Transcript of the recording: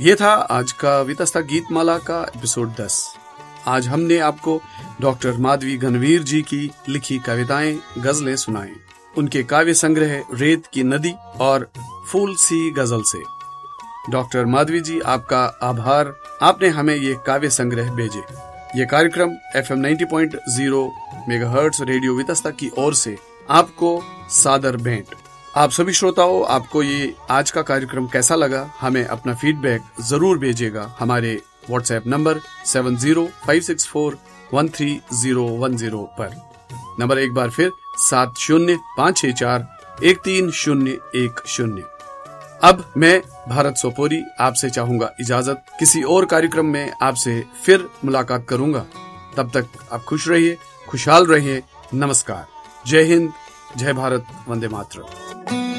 ये था आज का वितस्ता गीत माला का एपिसोड 10। आज हमने आपको डॉक्टर माधवी घनवीर जी की लिखी कविताएं, गजलें सुनाई। उनके काव्य संग्रह रेत की नदी और फूल सी गजल से। डॉक्टर माधवी जी, आपका आभार, आपने हमें ये काव्य संग्रह भेजे। ये कार्यक्रम FM 90.0 मेगाहर्ट्ज रेडियो वितस्ता की ओर से आपको सादर भेंट। आप सभी श्रोताओं, आपको ये आज का कार्यक्रम कैसा लगा, हमें अपना फीडबैक जरूर भेजिएगा हमारे व्हाट्सएप नंबर 7056413010 पर। नंबर एक बार फिर 7056413010। अब मैं भारत सोपोरी आपसे चाहूंगा इजाजत। किसी और कार्यक्रम में आपसे फिर मुलाकात करूंगा। तब तक आप खुश रहिए, खुशहाल रहिए। नमस्कार, जय हिंद, जय भारत, वंदे मातरम।